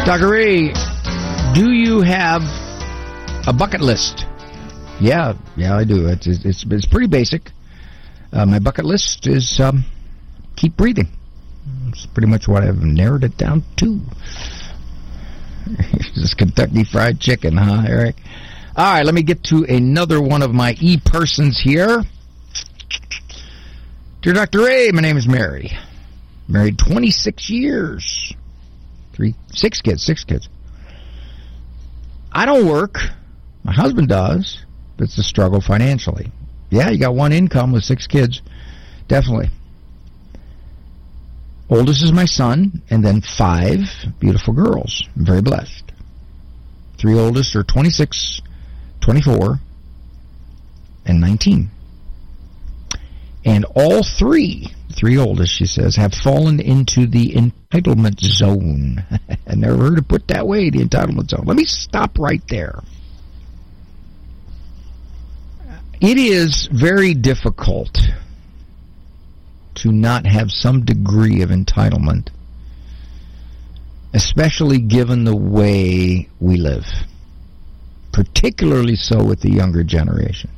Dr. Ray, do you have a bucket list? Yeah, I do. It's pretty basic. My bucket list is keep breathing. It's pretty much what I've narrowed it down to. This Kentucky Fried Chicken, huh, Eric? All right, let me get to another one of my e-persons here. Dear Dr. Ray, my name is Mary. Married 26 years. Six kids. I don't work. My husband does, but it's a struggle financially. Yeah, you got one income with 6 kids. Definitely. Oldest is my son, and then 5 beautiful girls. I'm very blessed. 3 oldest are 26, 24, and 19. And all 3 oldest, she says, have fallen into the entitlement zone. I never heard it put that way, the entitlement zone. Let me stop right there. It is very difficult to not have some degree of entitlement, especially given the way we live, particularly so with the younger generation.